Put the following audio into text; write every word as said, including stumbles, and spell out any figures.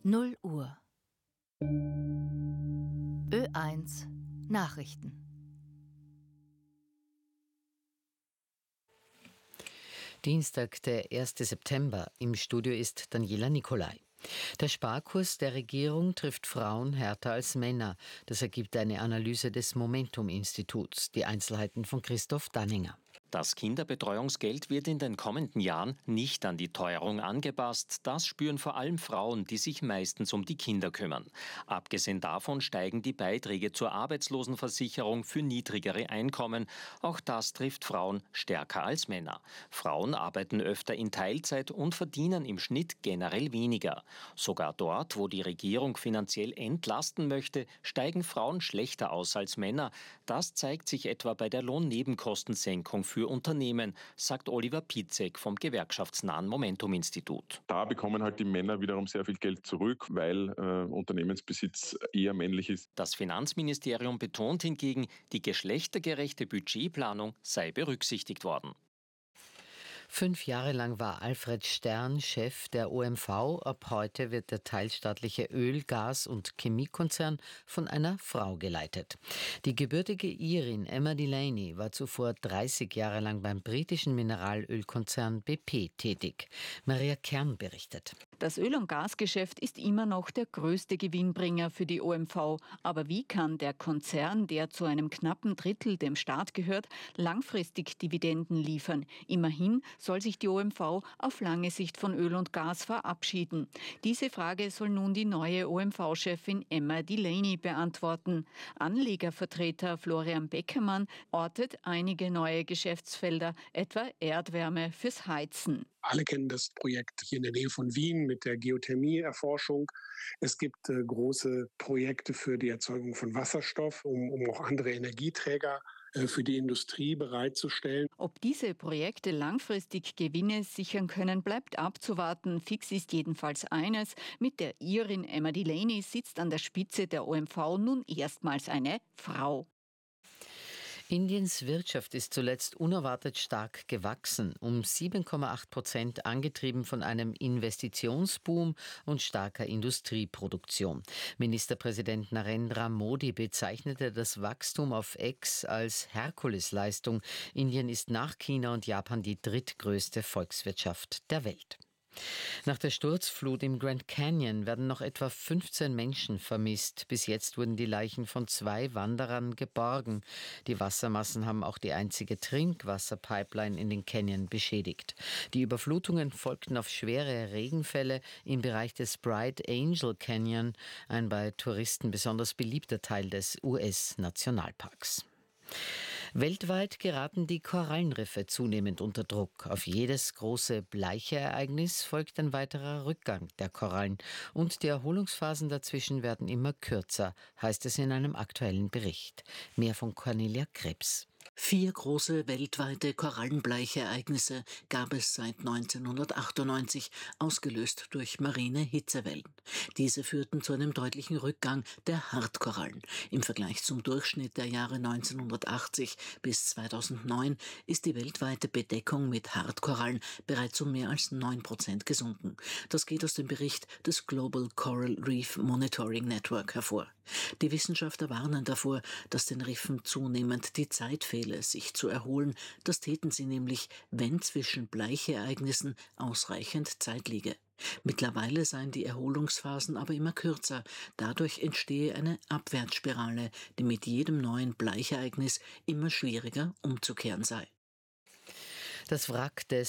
null Uhr. Ö eins Nachrichten. Dienstag, der erste September. Im Studio ist Daniela Nicolai. Der Sparkurs der Regierung trifft Frauen härter als Männer. Das ergibt eine Analyse des Momentum-Instituts. Die Einzelheiten von Christoph Danninger. Das Kinderbetreuungsgeld wird in den kommenden Jahren nicht an die Teuerung angepasst. Das spüren vor allem Frauen, die sich meistens um die Kinder kümmern. Abgesehen davon steigen die Beiträge zur Arbeitslosenversicherung für niedrigere Einkommen. Auch das trifft Frauen stärker als Männer. Frauen arbeiten öfter in Teilzeit und verdienen im Schnitt generell weniger. Sogar dort, wo die Regierung finanziell entlasten möchte, steigen Frauen schlechter aus als Männer. Das zeigt sich etwa bei der Lohnnebenkostensenkung für Unternehmen, sagt Oliver Pietzek vom gewerkschaftsnahen Momentum-Institut. Da bekommen halt die Männer wiederum sehr viel Geld zurück, weil äh, Unternehmensbesitz eher männlich ist. Das Finanzministerium betont hingegen, die geschlechtergerechte Budgetplanung sei berücksichtigt worden. Fünf Jahre lang war Alfred Stern Chef der O M V. Ab heute wird der teilstaatliche Öl-, Gas- und Chemiekonzern von einer Frau geleitet. Die gebürtige Irin Emma Delaney war zuvor dreißig Jahre lang beim britischen Mineralölkonzern B P tätig. Maria Kern berichtet. Das Öl- und Gasgeschäft ist immer noch der größte Gewinnbringer für die O M V. Aber wie kann der Konzern, der zu einem knappen Drittel dem Staat gehört, langfristig Dividenden liefern? Immerhin soll sich die O M V auf lange Sicht von Öl und Gas verabschieden. Diese Frage soll nun die neue O M V-Chefin Emma Delaney beantworten. Anlegervertreter Florian Beckermann ortet einige neue Geschäftsfelder, etwa Erdwärme fürs Heizen. Alle kennen das Projekt hier in der Nähe von Wien mit der Geothermieerforschung. Es gibt äh, große Projekte für die Erzeugung von Wasserstoff, um, um auch andere Energieträger äh, für die Industrie bereitzustellen. Ob diese Projekte langfristig Gewinne sichern können, bleibt abzuwarten. Fix ist jedenfalls eines: Mit der Irin Emma Delaney sitzt an der Spitze der O M V nun erstmals eine Frau. Indiens Wirtschaft ist zuletzt unerwartet stark gewachsen, um sieben Komma acht Prozent, angetrieben von einem Investitionsboom und starker Industrieproduktion. Ministerpräsident Narendra Modi bezeichnete das Wachstum auf X als Herkulesleistung. Indien ist nach China und Japan die drittgrößte Volkswirtschaft der Welt. Nach der Sturzflut im Grand Canyon werden noch etwa fünfzehn Menschen vermisst. Bis jetzt wurden die Leichen von zwei Wanderern geborgen. Die Wassermassen haben auch die einzige Trinkwasserpipeline in den Canyon beschädigt. Die Überflutungen folgten auf schwere Regenfälle im Bereich des Bright Angel Canyon, ein bei Touristen besonders beliebter Teil des U S-Nationalparks. Weltweit geraten die Korallenriffe zunehmend unter Druck. Auf jedes große Bleicheereignis folgt ein weiterer Rückgang der Korallen. Und die Erholungsphasen dazwischen werden immer kürzer, heißt es in einem aktuellen Bericht. Mehr von Cornelia Krebs. Vier große weltweite Korallenbleichereignisse gab es seit neunzehnhundertachtundneunzig, ausgelöst durch marine Hitzewellen. Diese führten zu einem deutlichen Rückgang der Hartkorallen. Im Vergleich zum Durchschnitt der Jahre neunzehnhundertachtzig bis zweitausendneun ist die weltweite Bedeckung mit Hartkorallen bereits um mehr als neun Prozent gesunken. Das geht aus dem Bericht des Global Coral Reef Monitoring Network hervor. Die Wissenschaftler warnen davor, dass den Riffen zunehmend die Zeit fehle, sich zu erholen. Das täten sie nämlich, wenn zwischen Bleichereignissen ausreichend Zeit liege. Mittlerweile seien die Erholungsphasen aber immer kürzer. Dadurch entstehe eine Abwärtsspirale, die mit jedem neuen Bleichereignis immer schwieriger umzukehren sei. Das Wrack des